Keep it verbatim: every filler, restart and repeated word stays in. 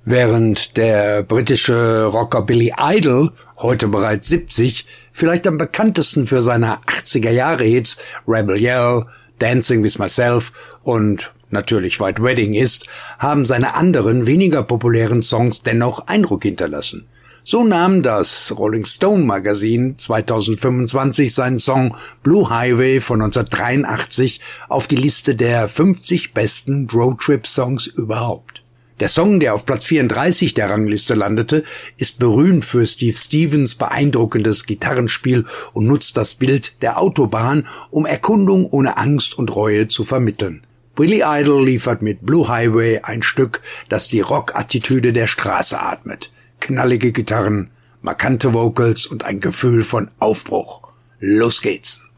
Während der britische Rocker Billy Idol, heute bereits siebzig, vielleicht am bekanntesten für seine achtziger-Jahre-Hits Rebel Yell, Dancing with Myself und natürlich White Wedding ist, haben seine anderen, weniger populären Songs dennoch Eindruck hinterlassen. So nahm das Rolling Stone Magazin zweitausendfünfundzwanzig seinen Song Blue Highway von neunzehnhundertdreiundachtzig auf die Liste der fünfzig besten Roadtrip-Songs überhaupt. Der Song, der auf Platz vierunddreißig der Rangliste landete, ist berühmt für Steve Stevens beeindruckendes Gitarrenspiel und nutzt das Bild der Autobahn, um Erkundung ohne Angst und Reue zu vermitteln. Billy Idol liefert mit Blue Highway ein Stück, das die Rock-Attitüde der Straße atmet. Knallige Gitarren, markante Vocals und ein Gefühl von Aufbruch. Los geht's!